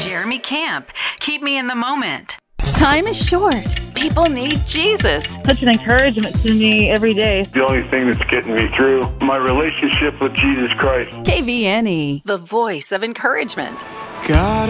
Jeremy Camp. Keep me in the moment. Time is short. People need Jesus. Such an encouragement to me every day. The only thing that's getting me through, my relationship with Jesus Christ. KVNE, the voice of encouragement. God